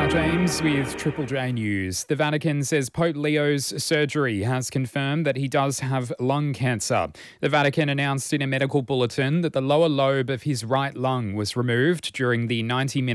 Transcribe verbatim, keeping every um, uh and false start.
Scott James with Triple J News. The Vatican says Pope Leo's surgery has confirmed that he does have lung cancer. The Vatican announced in a medical bulletin that the lower lobe of his right lung was removed during the ninety minute